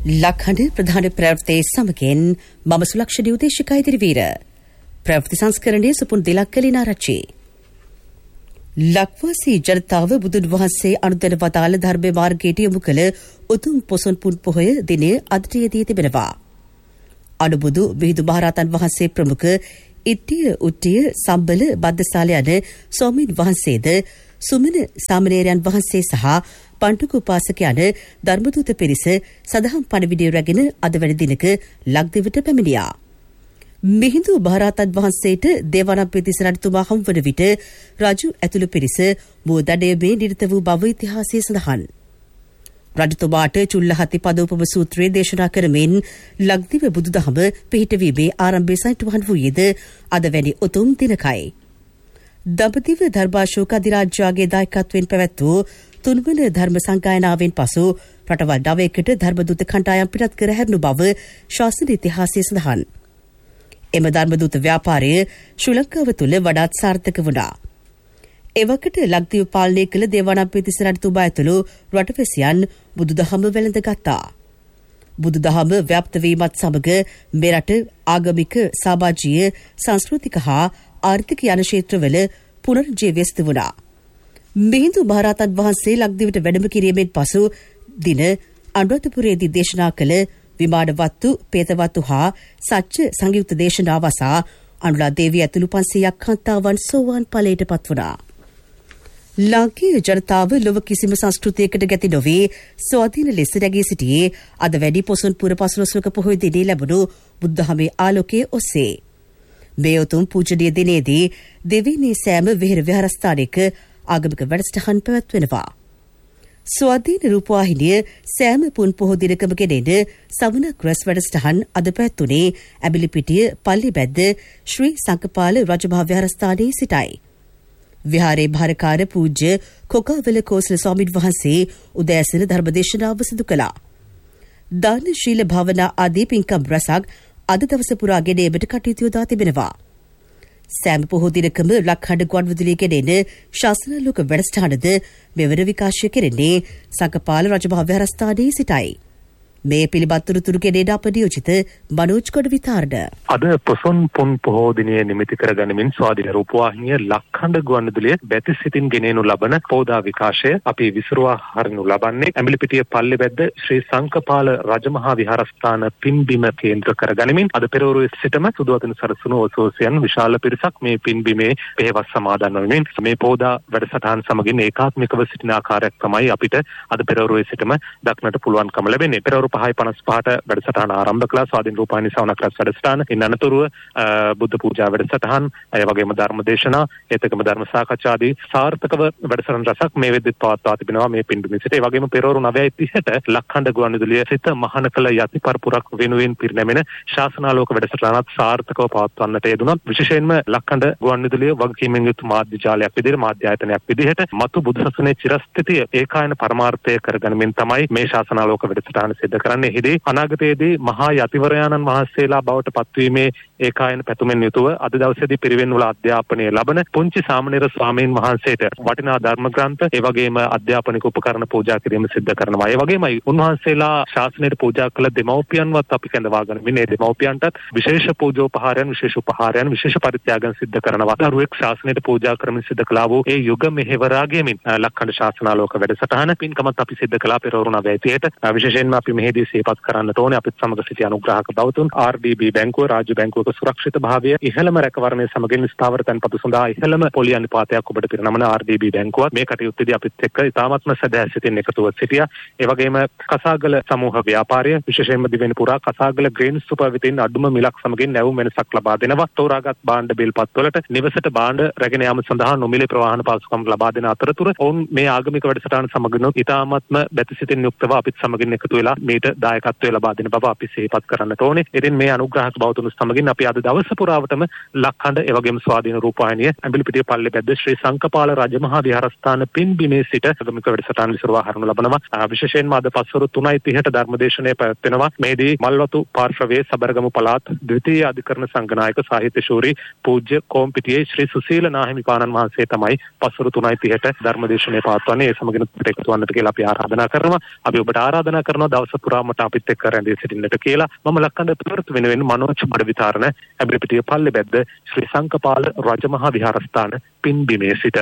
ලක්හඬ ප්‍රධාන ප්‍රවෘත්ති සමගින් මම සුලක්ෂණ උදේශිකා ඉදිරිවීර. ප්‍රවෘත්ති සංස්කරණයේ සුපුන් දිලක් කලිනාරච්චි. ලක්වාසී ජනතාව බුදුන් වහන්සේ අනුදැන වදාළ ධර්ම මාර්ගයට යොමු කළ උතුම් පොසොන් පුන් පොහොය දිනය අදට යෙදී තිබෙනවා. අනුබුදු මිහිඳු මහරහතන් වහන්සේ ප්‍රමුඛ ඉට්ටිය උට්ටිය සම්බල බද්දසාල යන ස්වාමීන් වහන්සේද සුමන සාමණේරයන් වහන්සේ සහ පණ්ඩුක උපාසක යන ධර්මදූත පිරිස සදහම් පණිවිඩය රැගෙන අද වැනි දිනක ලක්දිවට පැමිණියා. මිහිඳු මහරහතන් වහන්සේට දේවානම්පියතිස්ස රජතුමා හමුවන විට රජු ඇතුළු පිරිස මෝදඩයේ නිරත වූ බව ඉතිහාසයේ සඳහන්. රජතුමාට චුල්ලහති පදෝපම සූත්‍රය දේශනා කරමින් ලක්දිව බුදුදහම පිහිටවීමේ ආරම්භය සනිටුවහන් වූයේද අද වැනි උතුම් දිනකයි. දඹදිව ධර්මාශෝක අධිරාජ්‍යගේ දායකත්වයෙන් පැවැත් වූ තුන්වන ධර්ම සංගායනාවෙන් පසු රටවල් 9කට ධර්මදූත කණ්ඩායම් පිටත් කර හැරුණු බව ශාසන ඉතිහාසයේ සඳහන්. එම ධර්මදූත ව්‍යාපාරය ශ්‍රී ලංකාව තුළ වඩාත් සාර්ථක වුණා. එවකට ලක්දිව පාලනය කළ දේවානම්පියතිස්ස රජතුමා ඇතුළු රටවැසියන් බුදුදහම වැළඳගත්තා. බුදුදහම ව්‍යාප්ත වීමත් සමග මෙරට ආගමික, සමාජීය, සංස්කෘතික හා ආර්ථික යන ක්ෂේත්‍රවල පුනර්ජීවස්ත වුණා. මිහිඳු මහරහතන් වහන්සේ ලක්දිවට වැඩම කිරීමෙන් පසු දින අනුරාධපුරයේදී දේශනා කළ විමානවත්තු, පේතවත්තු හා සච්ච සංයුක්ත දේශනාව අසා අනුලා දේවිය ඇතුළු 500ක් කාන්තාවන් සෝවාන් ඵලයට පත් වුණා. ලාංකීය ජනතාව ලොව කිසිම සංස්කෘතියකට ගැති නොවී ස්වාධීන ලෙස රැගී සිටියේ අද වැඩි පොසොන් පුර පසළොස්වක පොහොය දිනේ ලැබුණු බුදුදහමේ ආලෝකයේ ඔස්සේ. මේ උතුම් පූජනීය දිනේදී දෙවියනේ සෑම විහෙර විහාරස්ථානයක ආගමික වැඩසටහන් පැවැත්වෙනවා. ස්වාධීන රූපවාහිනිය සෑම පුන් පොහෝ දිනකම ගෙනෙන සවනක් රැස් වැඩසටහන් අද පැවැත්වුණේ ඇඹිලිපිටිය පල්ලිබැද්ද ශ්‍රී සංකපාල රජමහා විහාරස්ථානයේ සිටයි. විහාරයේ භාරකාර පූජ්‍ය කොකාවල කෝසල ස්වාමීන් වහන්සේ උදෑසන ධර්මදේශනාව සිදු කළා. දාන ශීල භාවනා ආදී පින්කම් රැසක් අද දවස පුරා ගෙනීමට කටයුතු යොදා තිබෙනවා. සෑම පොහෝ දිනකම ලක්හඬ ගුවන්විදුලිය ගෙනෙන ශාසනාලෝක වැඩසටහනද මෙවර විකාශය කෙරෙන්නේ සංකපාල රජමහා විහාරස්ථානයේ සිටයි. මේ පිළිබඳ තොරතුරු ගෙනෙන අප නියෝජිත මනෝජ් කොඩවිතාරණ. අද පොසොන් පුන් පොහෝ දිනය නිමිති කරගනිමින් ස්වාධීන රූපවාහිනිය ලක්හඬ ගුවන්විදුලිය බැති සිතින් ගෙනෙනු ලබන පෝදා විකාශය අපි විසුරුවා හරිනු ලබන්නේ ඇඹිලිපිටිය පල්ලිබැද්ද ශ්‍රී සංකපාල රජමහා විහාරස්ථාන පින්බිම කේන්ද්‍ර කරගනිමින් අද පෙරවරුවේ සිටම සුදුවතින් සරසුණු ඔසෝසියන් විශාල පිරිසක් මේ පින්බිමේ පෙහෙවස් සමාදන් වෙමින් මේ පෝදා වැඩසටහන් සමගින් ඒකාත්මිකව සිටින ආකාරයක් තමයි අපිට අද පෙරවරුවේ සිටම දක්නට පුළුවන්කම ලැබෙන්නේ. පෙරවරු 5:55ට වැඩසටහන ආරම්භ කළා. ස්වාධීන රූපවාහිනී සවනක් රැස් වැඩසටහන. ඉන් අනතුරුව බුද්ධ පූජා වැඩසටහන්, ඒ වගේම ධර්ම දේශනා, ඒතකම ධර්ම සාකච්ඡා ආදී සාර්ථකව වැඩසටහන් රසක් මේ වෙද්දිත් පවත්වා තිබෙනවා මේ පින්බිමේ සිට. ඒ වගේම පෙරවරු 9:30ට ලක්හඬ ගුවන්විදුලිය සිට මහානකල යති පරපුරක් වෙනුවෙන් පිරිනැමෙන ශාසනාලෝක වැඩසටහනත් සාර්ථකව පවත්වන්නට යෙදුණා. විශේෂයෙන්ම ලක්හඬ ගුවන්විදුලිය වගකීමෙන් යුතු මාධ්‍ය ජාලයක් විදිහට, මාධ්‍ය ආයතනයක් විදිහට මතු බුදු සසුනේ චිරස්ථිතිය ඒකායන පරමාර්ථය කරගනිමින් තමයි මේ ශාසනාලෝක වැඩසටහන සිදු කරන්නේ. එහිදී අනාගතයේදී මහා යතිවරයාණන් වහන්සේලා බවට පත්වීමේ ඒකායන පැතුමෙන් යුතුව අද දවසේදී පිරිවෙන් වල අධ්‍යාපනය ලබන පුංචි සාමණේර ස්වාමීන් වහන්සේට වටිනා ධර්ම ග්‍රන්ථ, ඒ වගේම අධ්‍යාපනික උපකරණ පූජා කිරීම සිද්ධ කරනවා. ඒ වගේමයි උන්වහන්සේලා ශාසනයට පූජා කළ දෙමව්පියන්වත් අපි කැඳවාගෙන මේ දෙමව්පියන්ටත් විශේෂ පූජෝපහාරයන්, විශේෂ උපහාරයන්, විශේෂ පරිත්‍යාගයන් සිද්ධ කරනවා. දරුවෙක් ශාසනයට පූජා කරමින් සිද්ධ කළා වූ ඒ යුග මෙහෙවරාගෙමින් ලක්හඬ ශාසනාලෝක වැඩසටහන පින්කමත් අපි සිද්ධ කළා පෙරවරු 9:30ට. විශේෂයෙන්ම අපි මෙහිදී සිහිපත් කරන්නට ඕනේ අපිත් සමග සිටි අනුග්‍රාහක බවතුන් RDB බැංකුව, රාජ්‍ය බැංකුවක සුරක්ෂිත භාවය ඉහළම රැකවරණය සමගින් ස්ථාවර තැන්පතු සඳහා ඉහළම පොලි අනුපාතයක් ඔබට පිරිනමන RDB බැංකුවත් මේ කටයුත්තේදී අපිත් එක්ක ඉතාමත්ම සදහැ සිටින් එකතුව සිටියා. ඒ වගේම කසාගල සමූහ ව්‍යාපාරය විශේෂයෙන්ම දිවෙන පුරා කසාගල ග්‍රේන් සුපර් වෙතින් අඩුම මිලක් සමගින් නැවුම් වෙනසක් ලබා දෙනවා. තෝරාගත් භාණ්ඩ බිල්පත්වලට නිවසට භාණ්ඩ රැගෙන යාම සඳහා නොමිලේ ප්‍රවාහන පාසුකම් ලබා දෙන අතරතුර ඔවුන් මේ ආගමික වැඩසටහන සමගින් ඉතාමත්ම බැති සිටින් යුක්තව අපිත් සමගින් එකතු වෙලා මේට දායකත්වය ලබා දෙන බව අපි සිහිපත් කරන්නට ඕනේ. ඉතින් මේ අනුග්‍රාහක බවතුන් සමගින් අපි අද දවස පුරාවටම ලක්හඬ එවැගේම ස්වාධීන රූපවාහිනිය ඇඹිලිපිටිය පල්ලෙපැද්ද ශ්‍රී සංකපාල රජමහා විහාරස්ථාන පින්බිමේ සිට ආගමික වැඩසටහන් විසුරුවා හරනු ලබනවා. විශේෂයෙන්ම අද පස්වරු 3:30ට ධර්මදේශනය පැවැත්වෙනවා. මෙහිදී මල්වතු පාර්ශවයේ සබරගමු පළාත් ද්විතීය අධිකරණ සංඝනායක සාහිත්‍ය ශූරී පූජ්‍ය කොම්පිටියේ ශ්‍රී සුසීල නාහිමිපාණන් වහන්සේ තමයි පස්වරු 3:30ට ධර්මදේශනය පවත්වන්නේ. ඒ සමගින් එක්ව වන්නට කියලා අපි ආරාධනා කරනවා. අපි ඔබට ආරාධනා කරනවා දවස පුරාමට අපිත් එක්ක රැඳී සිටින්නට කියලා. මම ලක්හඬ ප්‍රවෘත්ති වෙනුවෙන් මනෝජ් බඩ විතරණ ඇඹිලිපිටිය පල්ලෙපැද්ද ශ්‍රී සංකපාල රජමහා විහාරස්ථාන පින්බිමේ සිට.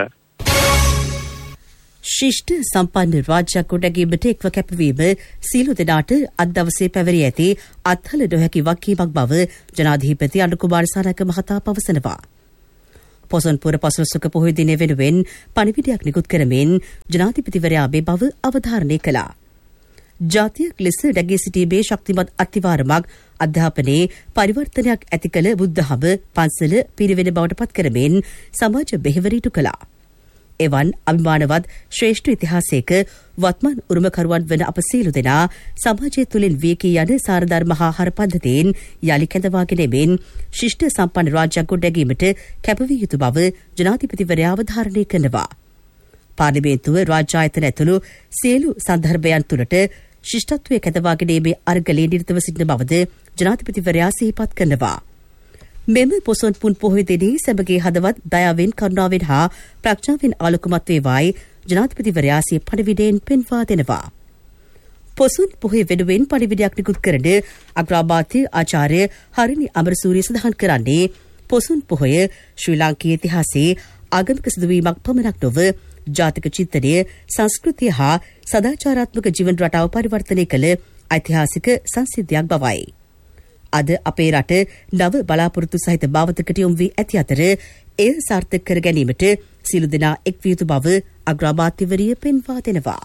ශිෂ්ට සම්පන්න රාජ්‍යයක් ගොඩනැගීමට එක්ව කැපවීම සියලු දෙනාට අද දවසේ පැවරී ඇති අත්හල නොහැකි වගකීමක් බව ජනාධිපති අනුර කුමාර සාරක මහතා පවසනවා. පොසොන්පුර පසළොස්වක පොහොය දිනය වෙනුවෙන් පණිවිඩයක් නිකුත් කරමින් ජනාධිපතිවරයා මේ බව අවධාරණය කළා. ජාතියක් ලෙස නැගී සිටීමේ ශක්තිමත් අත්තිවාරමක් අධ්‍යාපනයේ පරිවර්තනයක් ඇති කළ බුද්ධහම පන්සල පිරිවෙන බවට පත් කරමින් සමාජ බෙහෙවර ඉටු කළා. එවන් අභිමානවත් ශ්‍රේෂ්ඨ ඉතිහාසයක වත්මන් උරුමකරුවන් වන අප සියලු දෙනා සමාජය තුළින් වීකී යන සාරධර්ම හා ආහාර පද්ධතීන් යළි කැඳවාගෙන එමින් ශිෂ්ට සම්පන්න රාජ්‍යයක් ගොඩනැගීමට කැපවිය යුතු බව ජනාධිපතිවරයා අවධාරණය කරනවා. පාර්ලිමේන්තුව රාජ්‍ය ආයතන ඇතුළු සියලු සන්දර්භයන් තුළට ශිෂ්ටත්වය කැඳවාගෙනීමේ අර්ගලයේ නිරතව සිටින බවද ජනාධිපතිවරයා සිහිපත් කරනවා. මෙම පොසොන් පුන් පොහොය දිනයේ සැමගේ හදවත් දයාවෙන් කරුණාවෙන් හා ප්‍රඥාවෙන් ආලෝකමත් වේවායි ජනාධිපතිවරයා සිය පණිවිඩයෙන් පෙන්වා දෙනවා. පොසොන් පොහොය වෙනුවෙන් පණිවිඩයක් නිකුත් කරන අග්‍රාමාත්‍ය ආචාර්ය හරිනි අමරසූරිය සඳහන් කරන්නේ පොසොන් පොහොය ශ්‍රී ලාංකීය ඉතිහාසයේ ආගමික සිදුවීමක් පමණක් නොව ජාතික චින්තනය, සංස්කෘතිය හා සදාචාරාත්මක ජීවන රටාව පරිවර්තනය කළ ඓතිහාසික සංසිද්ධියක් බවයි. අද අපේ රට නව බලාපොරොත්තු සහිත භාවතකට යොමු වී ඇති අතර එය සාර්ථක කර ගැනීමට සියලු දෙනා එක් විය යුතු බව අග්‍රාමාත්‍යවරිය පෙන්වා දෙනවා.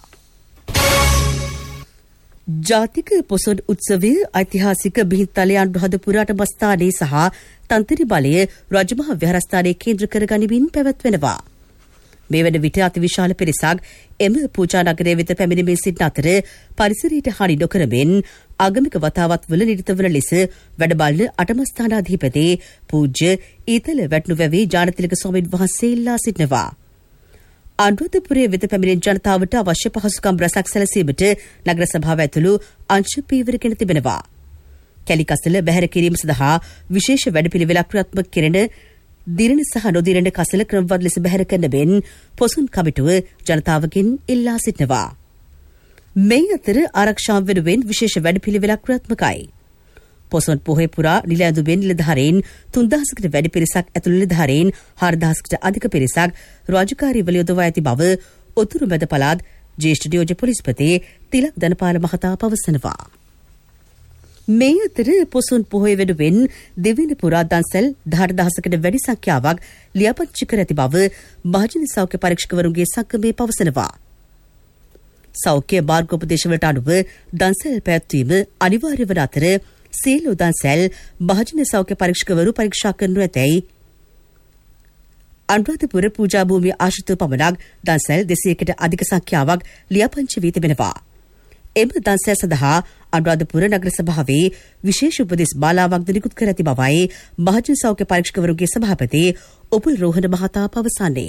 ජාතික පොසොන් උත්සවය ඓතිහාසික බිහිතලේ අනුරාධපුර මස්ථානයේ සහ තන්ත්‍රි බලය රජමහා විහාරස්ථානයේ කේන්ද්‍ර කර ගනිමින් පැවැත්වෙනවා. මේ වන විට අතිවිශාල පිරිසක් එම පූජා නගරය වෙත පැමිණෙමින් සිටින අතර පරිසරයට හානි නොකරමින් ආගමික වතාවත් වල නිරත වන ලෙස වැඩබලන අටමස්ථානාධිපති පූජ්‍ය ඊතල වැට්නුවැවි ජානතිලක ස්වාමීන් වහන්සේ ඉල්ලා සිටිනවා. අනුරාධපුරයේ වෙත පැමිණෙන ජනතාවට අවශ්‍ය පහසුකම් රැසක් සැලසීමට නගර සභාව ඇතුළු අංශ පීවරගෙන තිබෙනවා. කැලිකසල බැහැර කිරීම සඳහා විශේෂ වැඩපිළිවෙලක් ක්‍රියාත්මක කෙරෙන දිරණ සහ නොදිරණ කසල ක්‍රමවත් ලෙස බැහැර කරන මෙන් පොසොන් කමිටුව ජනතාවගෙන් ඉල්ලා සිටිනවා. මේ අතර ආරක්ෂාව වෙනුවෙන් විශේෂ වැඩපිළිවෙලක් ක්‍රියාත්මකයි. පොසොන් පොහොය පුරා නිල ඇඳුමෙන් නිලධාරීන් 3000කට වැඩි පිරිසක් ඇතුළු නිලධාරීන් 4000කට අධික පිරිසක් රාජකාරීවල යොදවා ඇති බව උතුරු මැද පළාත් ජ්‍යෙෂ්ඨ නියෝජ්‍ය පොලිස්පති තිලක් ධනපාල මහතා පවසනවා. මේ අතර පොසොන් පොහොය වෙනුවෙන් දෙවෙනි පුරා දන්සැල් 10000කට වැඩි සංඛ්‍යාවක් ලියාපදිංචි කර ඇති බව මහජන සෞඛ්‍ය පරීක්ෂකවරුන්ගේ සංගමය පවසනවා. සෞඛ්‍ය මාර්ගෝපදේශවලට අනුව දන්සැල් පැවැත්වීම අනිවාර්ය වන අතර සියලු දන්සැල් මහජන සෞඛ්‍ය පරීක්ෂකවරු පරීක්ෂා කරනු ඇතැයි අනුරාධපුර පූජා භූමිය ආශ්‍රිතව පමණක් දන්සැල් 200කට අධික සංඛ්‍යාවක් ලියාපදිංචි වී තිබෙනවා. එම දන්සැල් සඳහා අනුරාධපුර නගර සභාවේ විශේෂ උපදෙස් බාලාවක් නිකුත් කර ඇති බවයි මහජන සෞඛ්‍ය පරීක්ෂකවරුන්ගේ සභාපති උපුල් රෝහණ මහතා පවසන්නේ.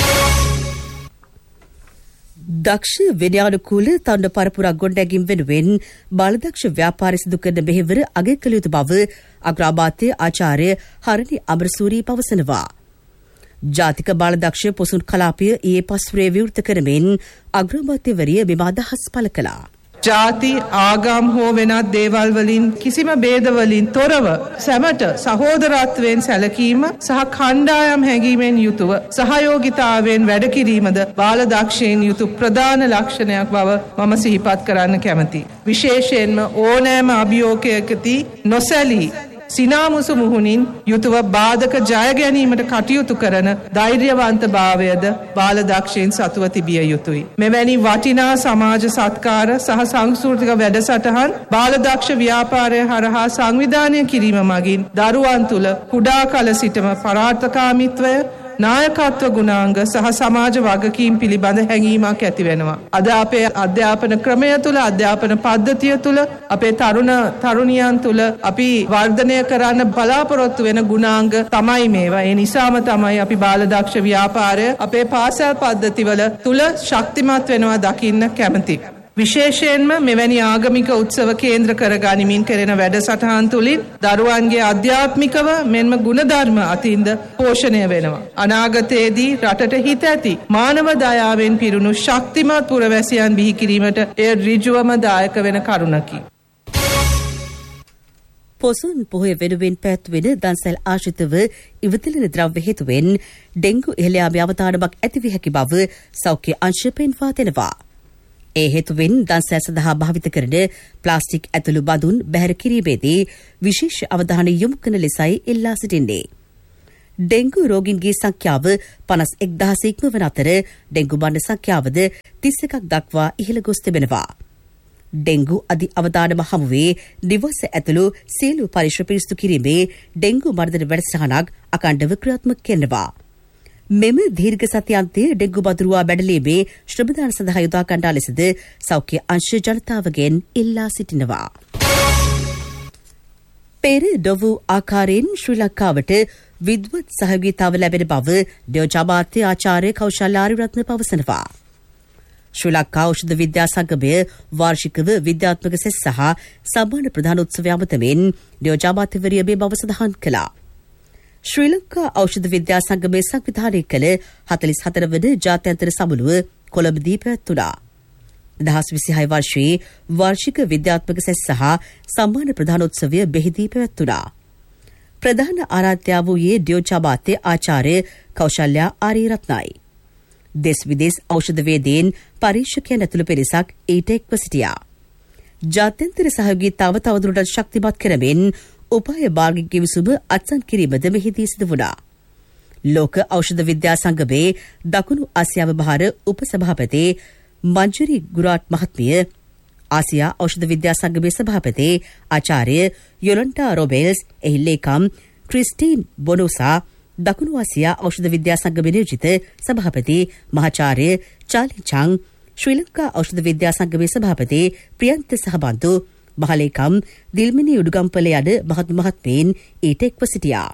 දක්ෂ විනයානුකූල තරුණ පරපුරක් ගොඩනැගීම වෙනුවෙන් බාලදක්ෂ ව්‍යාපාරය සිදු කරන මෙහෙවර අගය කළ යුතු බව අග්‍රාමාත්‍ය ආචාර්ය හරිනි අමරසූරිය පවසනවා. ජාතික බාලදක්ෂ පොසොන් කලාපය ඊයේ පස්වරේ විවෘත කරමින් අග්‍රාමාත්‍යවරිය මෙම අදහස් පළ කළා. ජාති ආගම් හෝ වෙනත් දේවල් වලින් කිසිම ભેදවලින් තොරව සැමට සහෝදරත්වයෙන් සැලකීම සහ කණ්ඩායම් හැඟීමෙන් යුතුව සහයෝගිතාවෙන් වැඩ කිරීමද බාලදක්ෂයන් යුතු ප්‍රධාන ලක්ෂණයක් බව මම සිහිපත් කරන්න කැමැතියි. විශේෂයෙන්ම ඕනෑම අභියෝගයකදී නොසැලී සිනාමුසු මුහුණින් යුතුව බාධක ජය ගැනීමට කටයුතු කරන ධෛර්යවන්ත භාවයද බාලදක්ෂයන් සතුව තිබිය යුතුයි. මෙවැනි වටිනා සමාජ සත්කාර සහ සංස්කෘතික වැඩසටහන් බාලදක්ෂ ව්‍යාපාරය හරහා සංවිධානය කිරීම මගින් දරුවන් තුළ කුඩා කල සිටම පරාර්ථකාමීත්වය නායකත්ව ගුණාංග සහ සමාජ වගකීම් පිළිබඳ හැඟීමක් ඇති වෙනවා. අද අපේ අධ්‍යාපන ක්‍රමය තුළ, අධ්‍යාපන පද්ධතිය තුළ, අපේ තරුණියන් තුළ අපි වර්ධනය කරන්න බලාපොරොත්තු වෙන ගුණාංග තමයි මේවා. ඒ නිසාම තමයි අපි බාලදක්ෂ ව්‍යාපාරය අපේ පාසල් පද්ධතිවල තුළ ශක්තිමත් වෙනවා දකින්න කැමති. විශේෂයෙන්ම මෙවැනි ආගමික උත්සව කේන්ද්‍ර කර ගනිමින් කෙරෙන වැඩසටහන් තුළින් දරුවන්ගේ අධ්‍යාත්මිකව මෙන්ම ගුණධර්ම අතින්ද පෝෂණය වෙනවා. අනාගතයේදී රටට හිත ඇති මානව දයාවෙන් පිරුණු ශක්තිමත් පුරවැසියන් බිහි කිරීමට එය ඍජුවම දායක වෙන කරුණකි. පොසොන් පොහොය වෙනුවෙන් පැවැත්වෙන දන්සැල් ආශ්‍රිතව ඉවතලන ද්‍රව්‍ය හේතුවෙන් ඩෙංගු ඉහළ යාමේ අවතාරමක් ඇතිවිය හැකි බව සෞඛ්‍ය අංශ පෙන්වා දෙනවා. ඒ හේතුවෙන් දන්සැල් සඳහා භාවිත කරන ප්ලාස්ටික් ඇතුළු බඳුන් බැහැර කිරීමේදී විශේෂ අවධානය යොමු කරන ලෙසයි ඉල්ලා සිටින්නේ. ඩෙංගු රෝගීන්ගේ සංඛ්‍යාව 51,000 ඉක්මවන අතර ඩෙංගු මරණ සංඛ්‍යාවද 31ක් දක්වා ඉහළ ගොස් තිබෙනවා. ඩෙංගු අධි අවදානම හමුවේ නිවස ඇතුළු සියලු පරිශ්‍ර පිරිසිදු කිරීමේ ඩෙංගු මර්ධන වැඩසටහනක් අඛණ්ඩව ක්‍රියාත්මක කරනවා. මෙම දීර්ඝ සතියන්තයේ ඩෙංගු බදුරුවා බැඩලීමේ ශ්‍රමදාන සඳහා යොදා ගන්නා ලෙසද සෞඛ්‍ය අංශ ජනතාවගෙන් ඉල්ලා සිටිනවා. පෙර නොවූ ආකාරයෙන් ශ්‍රී ලංකාවට විද්වත් සහයෝගීතාව ලැබෙන බව ඩයෝජාමාත්‍ය ආචාර්ය කෞශල්‍ය ආරියරත්න පවසනවා. ශ්‍රී ලංකා ඖෂධ විද්‍යා සංගමය වාර්ෂිකව විද්‍යාත්මක සෙස් සහ සම්මාන ප්‍රධානෝත්සවය අමතමින් ඩයෝජාමාත්‍යවරිය මේ බව සඳහන් කළා. ශ්‍රී ලංකා ඖෂධ විද්‍යා සංගමය සංවිධානය කළ 44 වන ජාත්‍යන්තර සමුළුව කොළඹදී පැවැත්වුණා. 2026 වර්ෂයේ වාර්ෂික විද්‍යාත්මක සෙස් සහ සම්මාන ප්‍රධානෝත්සවය බෙහිදී පැවැත්වුණා. ප්‍රධාන ආරාධ්‍යා වූයේ ඩයෝජාමාත්‍ය ආචාර්ය කෞශල්‍ය ආරියරත්නයි. දෙස් විදේශ ඖෂධ වේදීන් පරීක්ෂකයන් ඇතුළු පිරිසක් ඊට එක්ව සිටියා. ජාත්‍යන්තර සහයෝගීතාව තවදුරටත් ශක්තිමත් කරමින් උපාය මාර්ගික කිවිසුම අත්සන් කිරීමද මෙහිදී සිදු වුණා. ලෝක ඖෂධ විද්‍යා සංගමේ දකුණු ආසියාව භාර උපසභාපති මංජරි ගුරාට් මහත්මිය, ආසියා ඖෂධ විද්‍යා සංගමේ සභාපති ආචාර්ය යොලන්ටා රොබෙල්ස්, එහි ලේකම් ක්‍රිස්ටීන් බොනෝසා, දකුණු ආසියා ඖෂධ විද්‍යා සංගමේ නියෝජිත සභාපති මහාචාර්ය චාලි චං, ශ්‍රී ලංකා ඖෂධ විද්‍යා සංගමේ සභාපති ප්‍රියන්ත සහබන්දු, මහලේකම් දිල්මිනි උඩුගම්පල යන මහත්මීන් ඊට එක්ව සිටියා.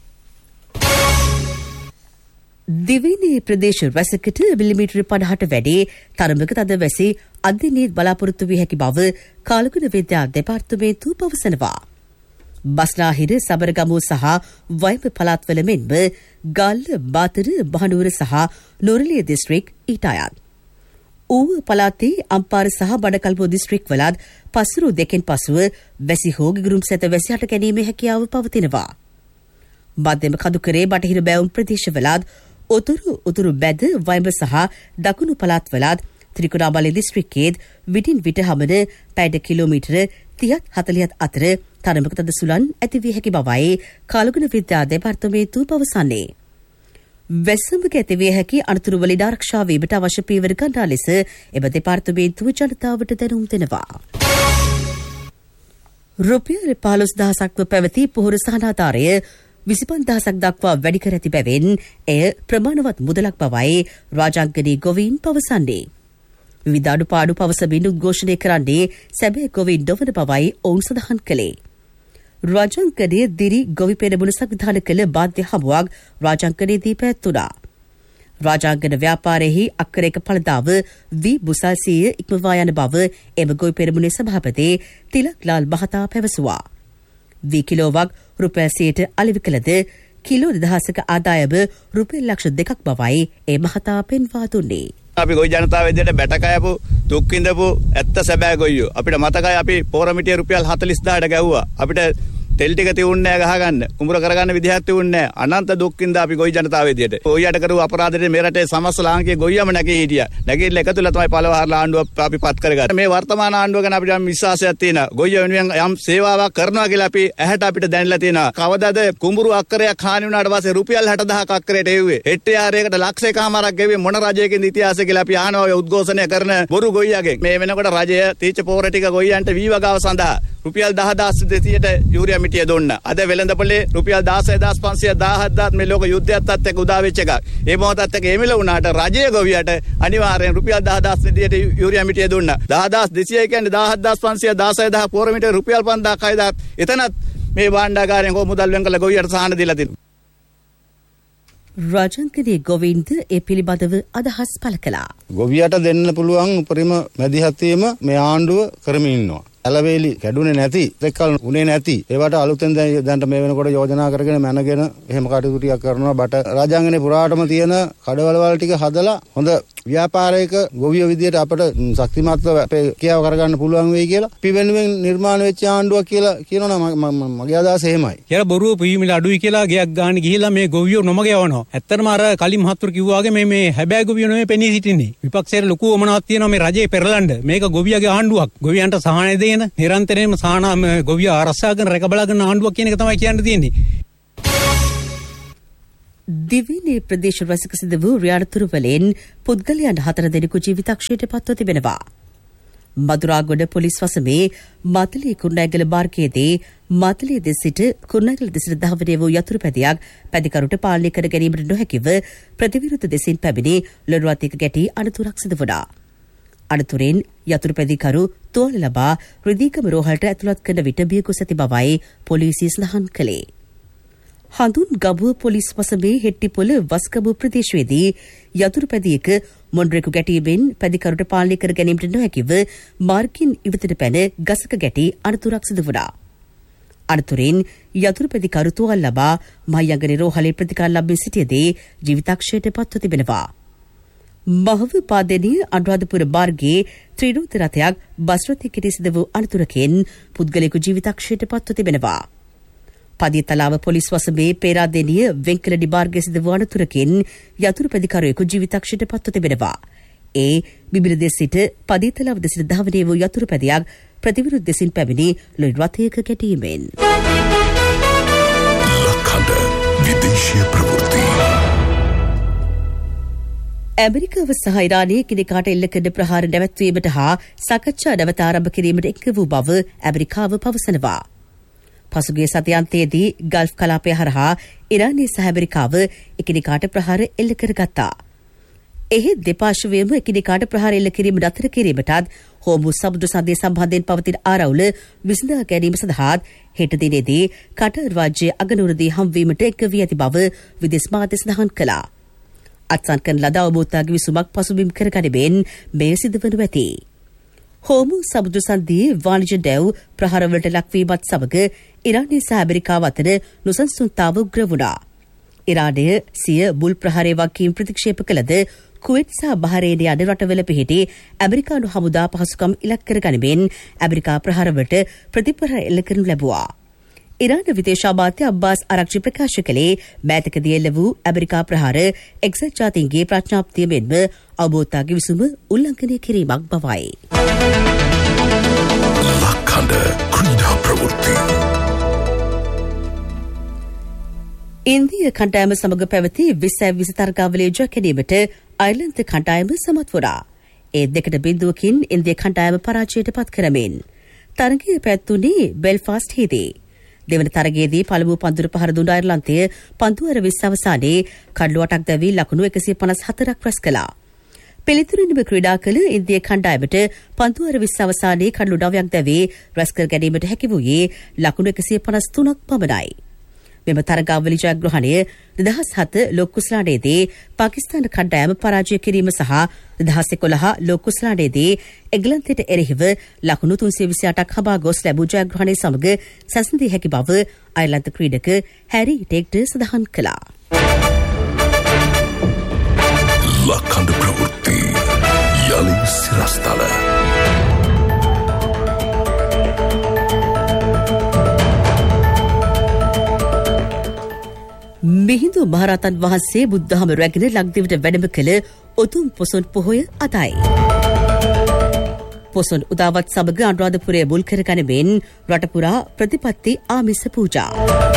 දිවයිනේ ප්‍රදේශ රැසකට මිලිමීටර 50ට වැඩි තරමක තද වැසි අධිනී බලාපොරොත්තු විය හැකි බව කාලගුණ විද්‍යා දෙපාර්තමේන්තුව පවසනවා. බස්නාහිර, සබරගමුව සහ වයඹ පළාත්වල මෙන්ම ගල්ල, බාතර, මහනුවර සහ නොරලිය දිස්ත්‍රික් ඊට අයත්. ඌව පළාතේ අම්පාර සහ බඩකල්පුව දිස්ත්‍රික්වලත් පසුරු දෙකෙන් පසුව වැසි හෝ ගිගුරුම් සැත වැසි හට ගැනීමේ හැකියාව පවතිනවා. මධ්‍යම කඳුකරේ බටහිර බැවුම් ප්‍රදේශවලත් උතුරු බැද, වයඹ සහ දකුණු පළාත්වලත් ත්‍රිකුණාමලය දිස්ත්‍රික්කයේත් විටින් විට හමන පැයට කිලෝමීටර 30-40 අතර තරමක තද සුළං ඇතිවිය හැකි බවයි කාලගුණ විද්‍යා දෙපාර්තමේන්තුව පවසන්නේ. වැස්සමක ඇතිවිය හැකි අනතුරුවලින් ආරක්ෂා වීමට අවශ්‍ය පියවර ගන්නා ලෙස එම දෙපාර්තමේන්තුව ජනතාවට දැනුම් දෙනවා. රුපියල් 15,000ක්ව පැවති පොහොර සහනාධාරය 25,000ක් දක්වා වැඩි කර ඇති බැවින් එය ප්‍රමාණවත් මුදලක් බවයි රාජාංගනී ගොවීන් පවසන්නේ. විවිධ අඩුපාඩු පවසමින් උද්ඝෝෂණය කරන්නේ සැබෑ ගොවීන් නොවන බවයි ඔවුන් සඳහන් කළේ. රාජාංගනයේ දිරි ගොවි පෙරමුණ සංවිධානය කළ බාධ්‍ය හමුවක් රාජාංගනයේදී පැවැත්වුණා. රාජාංගන ව්‍යාපාරයෙහි අක්කරයක පළදාව වී බුසල්සිය ඉක්මවා යන බව එම ගොවි පෙරමුණේ සභාපති තිලක්ලාල් මහතා පැවසුවා. වී කිලෝවක් රුපියල් 100ට අලෙවි කළද කිලෝ 2,000ක ආදායම රුපියල් ලක්ෂ 2ක් බවයි ඒ මහතා පෙන්වා දුන්නේ. අපි ගොවි ජනතාව විදියට බැට කයපු දුක් විඳපු ඇත්ත සැබෑ ගොයියෝ. අපිට මතකයි අපි පෝරමිටිය රුපියල් 40,000ට ගැව්වා. අපිට තෙල් ටික තියුන්නේ නැහැ ගහගන්න. කුඹුර කරගන්න විදිහක් තියුන්නේ නැහැ. අනන්ත දුක් විඳා අපි ගොවි ජනතාව විදියට. ගොයියට කරු අපරාධෙට මේ රටේ සමස්ත ලාංකික ගොයියම නැගී හිටියා. නැගීලා එකතුලා තමයි පළවහරලා ආණ්ඩුව අපි පත් කරගත්තේ. මේ වර්තමාන ආණ්ඩුව ගැන අපිට විශ්වාසයක් තියෙනවා. ගොයියෝ වෙනුවෙන් යම් සේවාවක් කරනවා කියලා අපි ඇහැට අපිට දැනලා තියෙනවා. කවදාද කුඹුරු අක්කරයක් හානි වුණාට පස්සේ රුපියල් 60,000ක් අක්කරයට එව්වේ. හෙක්ටයාරයකට ලක්ෂයකමාරක් ගෙව්වේ මොන රජයකින්ද ඉතිහාසය කියලා අපි අහනවා. ඔය උද්ඝෝෂණය කරන බොරු ගොයියාගෙන්. මේ වෙනකොට රජය තීච්ච පෝර ටික ගොයියන්ට වී වගාව සඳහා රුපියල් 10200ට යූරියා මිටිය දුන්නා. අද වෙළඳපොලේ රුපියල් 16500 17000 මේ ලෝක යුද්ධයත් එක්ක උදා වෙච්ච එකක්. ඒ මොහොතත් එක්ක එමිල වුණාට රජයේ ගොවියට අනිවාර්යෙන් රුපියල් 10000ට යූරියා මිටිය දුන්නා. 10200 කියන්නේ 17500 16000 පෝර මිටිය රුපියල් 5000 6000 එතනත් මේ භාණ්ඩාගාරයෙන් කො මුදල් වෙන් කළ ගොවියට සහන දීලා තිබුණා. රාජන්කගේ ගොවීන්ද ඒ පිළිබඳව අදහස් පළ කළා. ගොවියට දෙන්න පුළුවන් උපරිම මැදිහත් වීම මේ ආණ්ඩුව කරමින් ඉන්නවා. ඇලවේලි කැඩුනේ නැති, එක්කල් උනේ නැති. ඒවට අලුතෙන් දැන් මේ වෙනකොට යෝජනා කරගෙන මැනගෙන එහෙම කටයුතු ටිකක් කරනවා. බට රාජාංගනේ පුරාටම තියෙන කඩවලවල් ටික හදලා හොඳ ව්‍යාපාරයක ගොවිය විදියට අපිට ශක්තිමත්ව අපේ කියාව කරගන්න පුළුවන් වෙයි කියලා පිවෙනුවෙන් නිර්මාණය වෙච්ච ආණ්ඩුවක් කියලා කියනවා. මගේ අදහස එහෙමයි. කියලා බොරුව පීමිල අඩුයි කියලා ගයක් ගන්න ගිහිල්ලා මේ ගොවියෝ නොමග යවනවා. ඇත්තටම අර කලින් මහත්තුරු කිව්වා වගේ මේ හැබෑ ගොවියෝ නෙමෙයි පෙනී සිටින්නේ. විපක්ෂයේ ලොකු වමනාවක් තියෙනවා මේ රජේ පෙරලන්න. මේක ගොවියගේ ආණ්ඩුවක්. ගොවියන්ට සහාය දෙන නිරන්තරයෙන්ම සාහන ගොවිය ආරක්ෂා කරන රැක බලා ගන්න ආණ්ඩුවක් කියන එක තමයි කියන්න තියෙන්නේ. දිවයිනේ ප්‍රදේශ රැසක සිදු වූ රියානතුරු වලින් පුද්ගලයන් 4 දෙනෙකු ජීවිතක්ෂයට පත්ව තිබෙනවා. මදුරාගොඩ පොලිස් වසමේ මාතලේ කුරුණෑගල මාර්ගයේදී මාතලේ දෙස සිට කුරුණෑගල දෙසට ධාවනය වූ යතුරු පැදියක් පැදිකරුට පාලනය කර ගැනීමට නොහැකිව ප්‍රතිවිරුද්ධ දෙසින් පැමිණි ලොරුවතික ගැටි අනතුරක් සිදු වුණා. අනතුරෙන් යතුරු පැදිකරු තුවාල ලබා රිදීකම රෝහලට ඇතුළත් කරන විට බිය ගොස් ඇති බවයි පොලිසිය සඳහන් කළේ. හඳුන් ගබුව පොලිස් වසමේ හෙට්ටිපොළ වස්ගබුව ප්‍රදේශයේදී යතුරු පැදියක මොණ්ඩරෙකු ගැටීමෙන් පැදිකරුට පාලනය කර ගැනීමට නොහැකිව මාර්ගින් ඉවතට පැන ගසක ගැටි අනතුරක් සිදු වුණා. අනතුරෙන් යතුරු පැදිකරු තුවාල ලබා මහියංගනේ රෝහලේ ප්‍රතිකාර ලබමින් සිටියදී ජීවිතක්ෂයට පත්ව තිබෙනවා. මහව පාදෙනිය අනුරාධපුර මාර්ගයේ ත්‍රිරෝද රථයක් බස් රථයකට සිදු වූ අනතුරකින් පුද්ගලයෙකු ජීවිතක්ෂයට පත්ව තිබෙනවා. පදියතලාව පොලිස් වසමේ පේරාදෙනිය වෙන්කලඩි මාර්ගයේ සිදු වූ අනතුරකින් යතුරු පැදිකරුවෙකු ජීවිතක්ෂයට පත්ව තිබෙනවා. ඒ බිබිල දෙස සිට පදියතලාව දෙසට ධාවනය වූ යතුරු පැදියක් ප්‍රතිවිරුද්ධ දෙසින් පැමිණි ලොරි රථයක ගැටීමෙන්. ලක්හඬ විදේශීය ප්‍රවෘත්ති. ඇමරිකාව සහ ඉරානයේ කිනෙකාට එල්ල කරන ප්‍රහාර නැවැත්වීමට හා සාකච්ඡා නැවත ආරම්භ කිරීමට එක් වූ බව ඇමරිකාව පවසනවා. පසුගිය සතියන්තයේදී ගල්ෆ් කලාපය හරහා ඉරානය සහ ඇමරිකාව එකිනෙකාට ප්‍රහාර එල්ල කරගත්තා. එහෙත් දෙපාර්ශ්වයම එකිනෙකාට ප්‍රහාර එල්ල කිරීම නතර කිරීමටත් හෝමුස් සමුද්‍ර සන්ධිය සම්බන්ධයෙන් පවතින ආරවුල විසඳා ගැනීම සඳහාත් හෙට දිනේදී කටර් රාජ්‍ය අගනුවරදී හම්වීමට එක් වී ඇති බව විදේශ මාධ්‍ය සඳහන් කළා. අත්සන් කරන ලද අවබෝධතාවගේ විසුමක් පසුබිම් කරගනිමින් මෙය සිදුවනු ඇති. හෝමුස් සමුද්‍ර සන්ධියේ වාණිජ දැව් ප්‍රහාරවලට ලක්වීමත් සමග ඉරානය සහ ඇමරිකාව අතර නොසන්සුන්තාව උග්‍ර වුණා. ඉරානය සිය මුල් ප්‍රහාරය වගකීම් ප්‍රතික්ෂේප කළද කුවේට් සහ බහරේන යන රටවල පිහිටි ඇමරිකානු හමුදා පහසුකම් ඉලක්ක කරගනිමින් ඇමරිකා ප්‍රහාරවලට ප්‍රතිප්‍රහාර එල්ල කරනු ලැබුවා. ඉරාන විදේශ අමාත්‍ය අබ්බාස් ආරක්ෂි ප්‍රකාශ කළේ මෑතකදී එල්ල වූ ඇමරිකා ප්‍රහාර එක්සත් ජාතීන්ගේ ප්‍රඥාප්තිය මෙන්ම අවබෝධතාවගේ විසුම උල්ලංඝනය කිරීමක් බවයි. ලක්හඬ ක්‍රීඩා ප්‍රවෘත්ති. ඉන්දිය කණ්ඩායම සමග පැවති 20 තරගාවලිය ජය ගැනීමට අයර්ලන්ත කණ්ඩායම සමත් වුණා. ඒ 2-0කින් ඉන්දිය කණ්ඩායම පරාජයට පත් කරමින් තරගය පැවැත්වුණේ බෙල්ෆාස්ට්හිදී. දෙවන තරගයේදී පළමු පන්දුර පහර දුන් අයර්ලන්තය පන්දු 20 අවසානයේ කඩලු 8ක් දැවී ලකුණු 154ක් රැස් කළා. පිළිතුරින්ම ක්‍රීඩා කළ ඉන්දිය කණ්ඩායමට පන්දු 20 අවසානයේ කඩලු 9ක් දැවී රැස් කර ගැනීමට හැකි වූයේ ලකුණු 153ක් පමණයි. මෙම තරගාවලි ජයග්‍රහණය 2007 ලෝක කුසලානයේදී පාකිස්තාන කණ්ඩායම පරාජය කිරීම සහ 2011 ලෝක කුසලානයේදී එග්ලන්තයට එරෙහිව ලකුණු 328ක් හබා ගොස් ලැබූ ජයග්‍රහණය සමග සැසඳිය හැකි බව අයර්ලන්ත ක්‍රීඩක හැරි ටේක්ටර් සඳහන් කළා. ලක්හඬ ප්‍රවෘත්ති යලි සිරස්තල. මිහිඳු මහරහතන් වහන්සේ බුද්ධහම රැගෙන ලක්දිවට වැඩම කළ උතුම් පොසොන් පොහොය අදයි. පොසොන් උදාවත් සමග අනුරාධපුරය මුල් කරගනිමින් රටපුරා ප්‍රතිපත්ති ආමිස පූජා.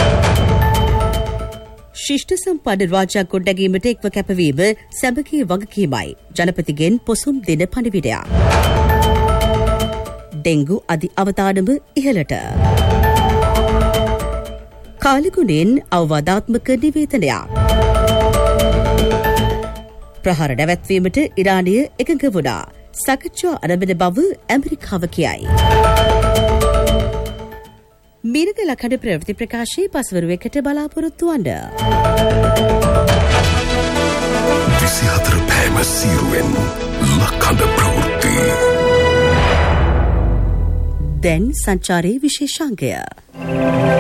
ශිෂ්ට සම්පන්න රාජ්‍යයක් ගොඩනැගීමට එක්ව කැපවීම සැමගේ වගකීමයි. ජනපතිගෙන් පොසොන් දින පණිවිඩයක්. ඩෙංගු අධි අවතානම ඉහළට. කාලගුණෙන් අවවාදාත්මක නිවේදනයක්. ප්‍රහාර නැවැත්වීමට ඉරානය එකඟ වුණා. සාකච්ඡා ආරම්භන බව ඇමරිකාව කියයි. මීනක ලක්හඬ ප්‍රවෘත්ති ප්‍රකාශයේ පස්වරුවකට බලාපොරොත්තු වන්න. 24 පෑම සීරුවෙන් ලක්හඬ ප්‍රවෘත්ති. දැන් සංචාරයේ විශේෂාංගය.